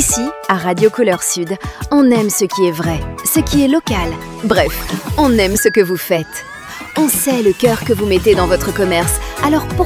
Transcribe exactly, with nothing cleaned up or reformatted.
Ici, à Radio Couleur Sud, on aime ce qui est vrai, ce qui est local. Bref, on aime ce que vous faites. On sait le cœur que vous mettez dans votre commerce, alors pourquoi